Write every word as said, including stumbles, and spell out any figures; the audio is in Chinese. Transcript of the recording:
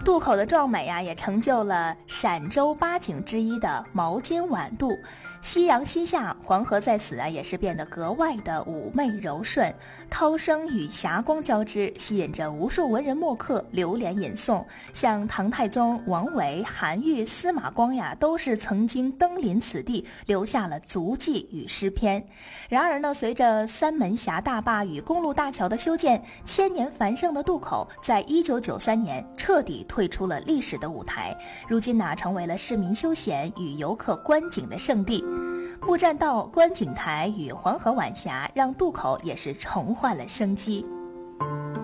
渡口的壮美啊，也成就了陕州八景之一的毛尖晚渡。夕阳西下，黄河在此啊，也是变得格外的妩媚柔顺，涛声与霞光交织，吸引着无数文人墨客流连吟诵。像唐太宗、王维、韩愈、司马光呀，都是曾经登临此地，留下了足迹与诗篇。然而呢，随着三门峡大坝与公路大桥的修建，千年繁盛的渡口在一九九三年彻底退出了历史的舞台，如今呢，成为了市民休闲与游客观景的圣地。木栈道、观景台与黄河晚霞让渡口也是重焕了生机。